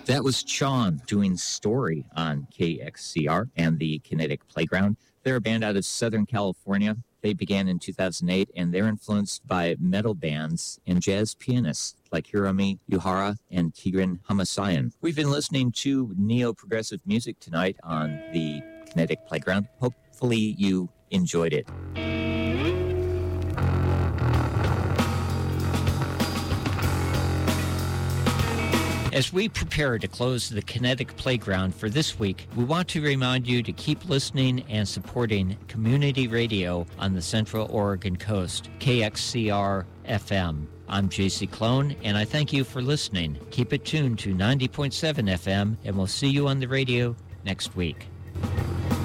That was Sean doing Story on KXCR and the Kinetic Playground. They're a band out of Southern California. They began in 2008, and they're influenced by metal bands and jazz pianists like Hiromi Yuhara and Tigran Hamasayan. We've been listening to neo-progressive music tonight on the Kinetic Playground. Hopefully you enjoyed it. As we prepare to close the Kinetic Playground for this week, we want to remind you to keep listening and supporting community radio on the Central Oregon coast, KXCR FM. I'm JC Clone, and I thank you for listening. Keep it tuned to 90.7 FM, and we'll see you on the radio next week.